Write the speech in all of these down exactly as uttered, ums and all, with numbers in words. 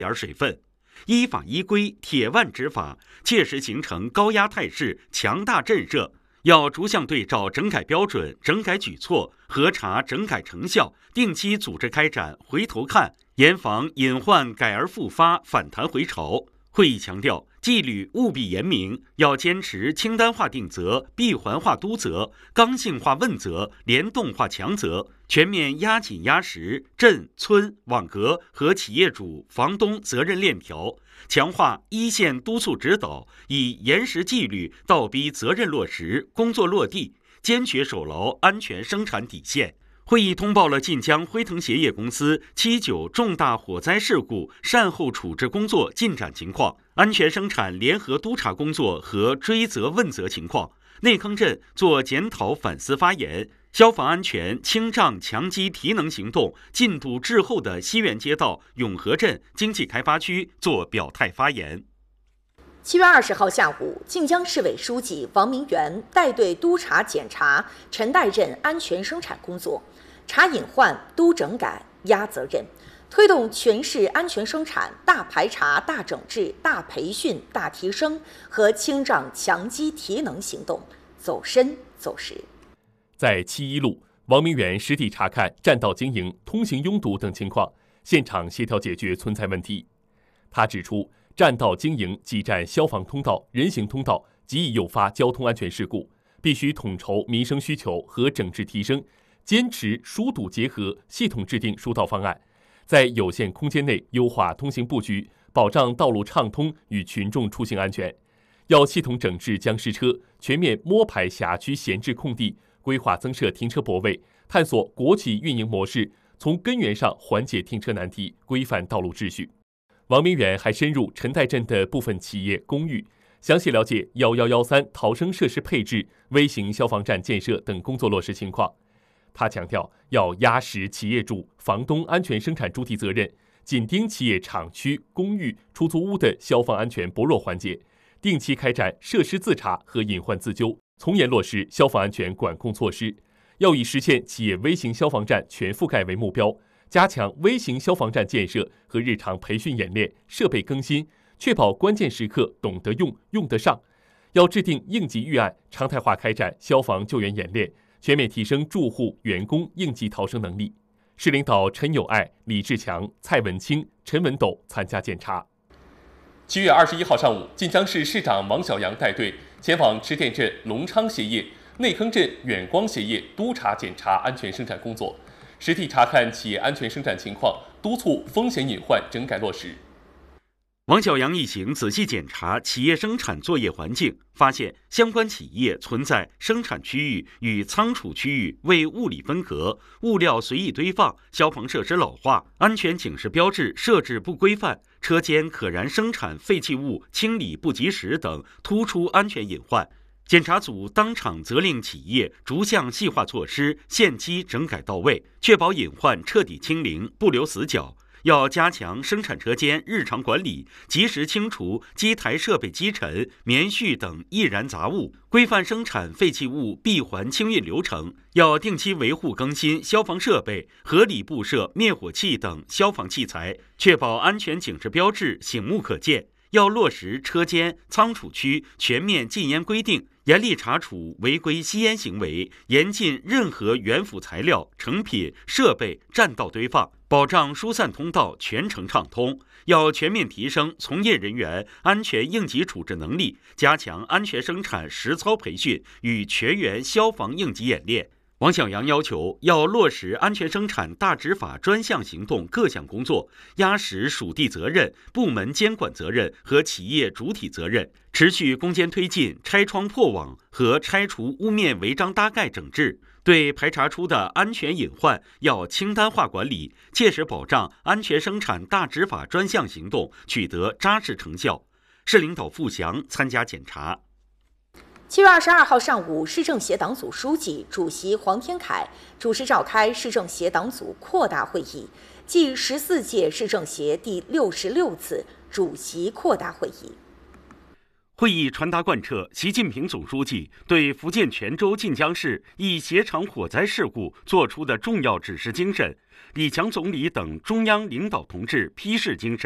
点水分，依法依规铁腕执法，切实形成高压态势，强大震慑。要逐项对照整改标准、整改举措，核查整改成效，定期组织开展回头看，严防隐患改而复发、反弹回潮。会议强调，纪律务必严明，要坚持清单化定责、闭环化督责、刚性化问责、联动化强责，全面压紧压实镇、村、网格和企业主、房东责任链条，强化一线督促指导，以严实纪律倒逼责任落实、工作落地，坚决守牢安全生产底线。会议通报了晋江辉腾鞋业公司七九重大火灾事故善后处置工作进展情况、安全生产联合督查工作和追责问责情况。内坑镇做检讨反思发言，消防安全清障强基提能行动进度滞后的西园街道永和镇经济开发区做表态发言。 七月二十号下午，晋江市委书记王明元带队督查检查陈代镇安全生产工作，查隐患、督整改、压责任，推动全市安全生产大排查、大整治、大培训、大提升和清障强基提能行动走深走实。 在七一路，王明元实地查看占道经营、通行拥堵等情况，现场协调解决存在问题。他指出，占道经营挤占消防通道、人行通道，极易诱发交通安全事故，必须统筹民生需求和整治提升，坚持疏堵结合，系统制定疏导方案，在有限空间内优化通行布局，保障道路畅通与群众出行安全。要系统整治僵尸车，全面摸排辖区闲置空地，规划增设停车泊位，探索国企运营模式，从根源上缓解停车难题，规范道路秩序。王明远还深入陈代镇的部分企业公寓，详细了解一一一三逃生设施配置、微型消防站建设等工作落实情况。他强调，要压实企业主、房东安全生产主体责任，紧盯企业厂区、公寓、出租屋的消防安全薄弱环节，定期开展设施自查和隐患自纠，从严落实消防安全管控措施。要以实现企业微型消防站全覆盖为目标，加强微型消防站建设和日常培训演练、设备更新，确保关键时刻懂得用、用得上。要制定应急预案，常态化开展消防救援演练，全面提升住户、员工应急逃生能力。市领导陈友爱、李志强、蔡文清、陈文斗参加检查。七月二十一号上午，晋江市市长王小阳带队前往池店镇隆昌鞋业、内坑镇远光鞋业督查检查安全生产工作，实地查看企业安全生产情况，督促风险隐患整改落实。 王小阳一行仔细检查企业生产作业环境，发现相关企业存在生产区域与仓储区域未物理分隔、物料随意堆放、消防设施老化、安全警示标志设置不规范、车间可燃生产废弃物清理不及时等突出安全隐患。检查组当场责令企业逐项细化措施，限期整改到位，确保隐患彻底清零，不留死角。要加强生产车间日常管理，及时清除机台设备积尘、棉絮等易燃杂物，规范生产废弃物闭环清运流程。要定期维护更新消防设备，合理布设灭火器等消防器材，确保安全警示标志醒目可见。要落实车间、仓储区全面禁烟规定，严厉查处违规吸烟行为，严禁任何原辅材料、成品、设备占道堆放，保障疏散通道全程畅通。要全面提升从业人员安全应急处置能力，加强安全生产实操培训与全员消防应急演练。王小阳要求，要落实安全生产大执法专项行动各项工作，压实属地责任、部门监管责任和企业主体责任，持续攻坚推进拆窗破网和拆除污面违章搭盖整治。对排查出的安全隐患要清单化管理，切实保障安全生产大执法专项行动取得扎实成效。市领导付翔参加检查。 七月二十二号上午，市政协党组书记、主席黄天凯主持召开市政协党组扩大会议，暨十四届市政协第六十六次主席扩大会议。 会议传达贯彻习近平总书记对福建泉州晋江市一鞋厂火灾事故作出的重要指示精神，李强总理等中央领导同志批示精神，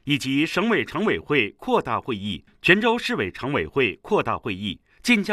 以及省委常委会扩大会议、泉州市委常委会扩大会议、晋江